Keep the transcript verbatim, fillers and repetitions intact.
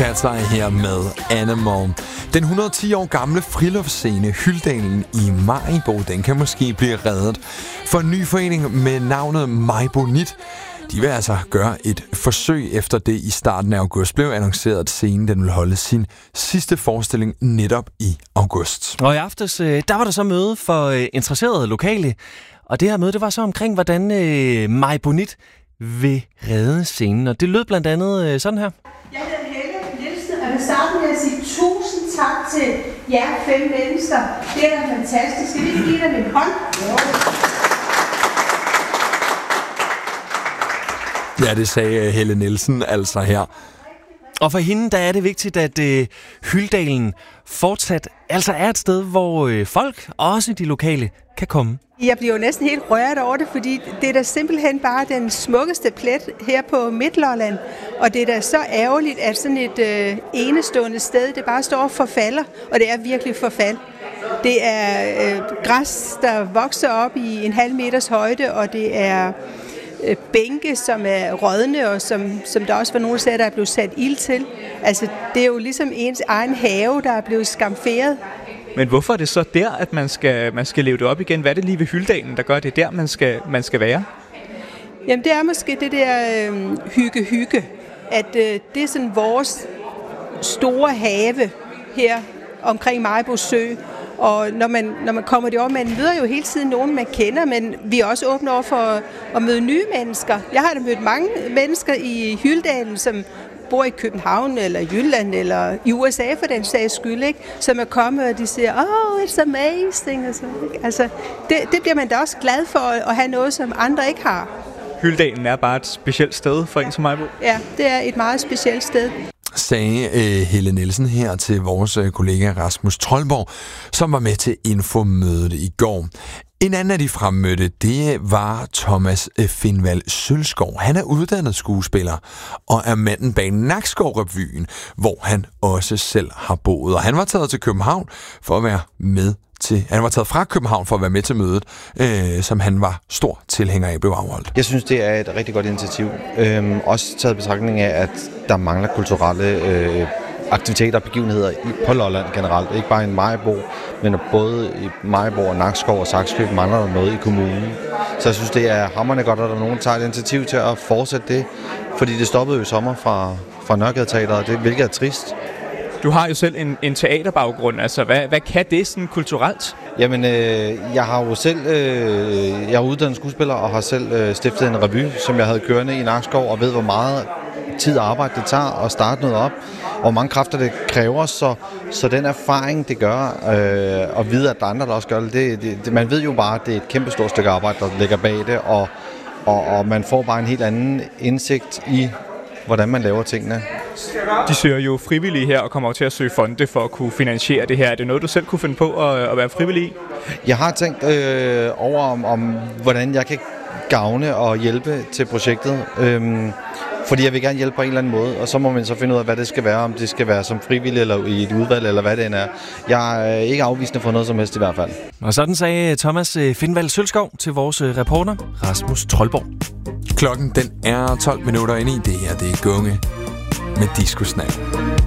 Cat's Eye her med Animal. Den et hundrede og ti år gamle friluftsscene Hyldalen i Maribo, den kan måske blive reddet. For en ny forening med navnet Majbonit, de vil altså gøre et forsøg efter det i starten af august blev annonceret, at scenen den vil holde sin sidste forestilling netop i august. Og i aftes, der var der så møde for interesserede lokale, og det her møde, det var så omkring, hvordan øh, Majbonit vil redde scenen, og det lød blandt andet øh, sådan her. Jeg hedder Helle Nielsen, og jeg vil starte med at sige tusind tak til jer fem mennesker. Det er da fantastisk. Skal vi ikke give dig min hånd? Ja, det sagde Helle Nielsen altså her. Og for hende, der er det vigtigt, at øh, Hyldalen fortsat altså er et sted, hvor øh, folk, også de lokale, kan komme. Jeg bliver jo næsten helt rørt over det, fordi det er da simpelthen bare den smukkeste plet her på Midtlolland. Og det er da så ærgerligt, at sådan et øh, enestående sted, det bare står og forfalder, og det er virkelig forfald. Det er øh, græs, der vokser op i en halv meters højde, og det er øh, bænke, som er rådne, og som, som der også var nogen, der sagde, der er blevet sat ild til. Altså, det er jo ligesom ens egen have, der er blevet skamferet. Men hvorfor er det så der, at man skal, man skal leve det op igen? Hvad er det lige ved Hyldalen, der gør det der, man skal, man skal være? Jamen, det er måske det der øh, hygge-hygge. At øh, det er sådan vores store have her omkring Maribo Sø. Og når man, når man kommer derover, man møder jo hele tiden nogen, man kender, men vi er også åbne over for at møde nye mennesker. Jeg har da mødt mange mennesker i Hyldalen, som bor i København eller Jylland eller i U S A for den sags skyld, ikke? Som er kommet, og de siger, oh, it's amazing. Og så, ikke? Altså, det, det bliver man da også glad for at have noget, som andre ikke har. Hyldalen er bare et specielt sted for en som mig. Ja, det er et meget specielt sted. Sagde øh, Helle Nielsen her til vores øh, kollega Rasmus Troldborg, som var med til infomødet i går. En anden af de fremmødte, det var Thomas Finvald Sølskov. Han er uddannet skuespiller og er manden bag Nakskov-revyen, hvor han også selv har boet. Og han var taget til København for at være med til. Han var taget fra København for at være med til mødet, øh, som han var stor tilhænger af, blev afholdt. Jeg synes, det er et rigtig godt initiativ. Øhm, også taget betragtning af, at der mangler kulturelle øh, aktiviteter og begivenheder på Lolland generelt. Ikke bare i Maribo, men både i Maribo og Nakskov og Sakskøb mangler der noget i kommunen. Så jeg synes, det er hamrende godt, at der er nogen, der tager et initiativ til at fortsætte det. Fordi det stoppede jo i sommer fra, fra Nørregade Teatret, det, hvilket er trist. Du har jo selv en, en teaterbaggrund. Altså, hvad, hvad kan det sådan kulturelt? Jamen, øh, jeg har jo selv, øh, jeg er uddannet skuespiller og har selv øh, stiftet en revy, som jeg havde kørende i Nakskov, og ved, hvor meget tid og arbejde det tager at starte noget op, og hvor mange kræfter det kræver, så, så den erfaring, det gør, øh, og vide, at der er andre, der også gør det, det, det, man ved jo bare, at det er et kæmpe stort stykke arbejde, der ligger bag det, og, og, og man får bare en helt anden indsigt i, hvordan man laver tingene. De søger jo frivillige her og kommer til at søge fonde for at kunne finansiere det her. Er det noget, du selv kunne finde på at, at være frivillig i? Jeg har tænkt øh, over, om, om hvordan jeg kan gavne og hjælpe til projektet. Øhm, fordi jeg vil gerne hjælpe på en eller anden måde, og så må man så finde ud af, hvad det skal være. Om det skal være som frivillig eller i et udvalg, eller hvad det end er. Jeg er ikke afvisende for noget som helst i hvert fald. Og sådan sagde Thomas Finvald Sølskov til vores reporter Rasmus Troldborg. Klokken den er tolv minutter inde i det her. Det er Gunge med Disco Snack.